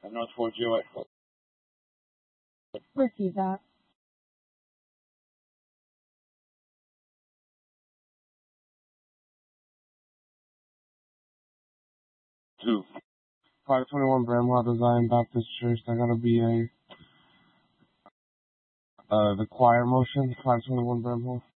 at North Fort Joy. Receive that. To 521 Bramwell Design Baptist Church. They're gonna be the choir motion. 521 Bramwell.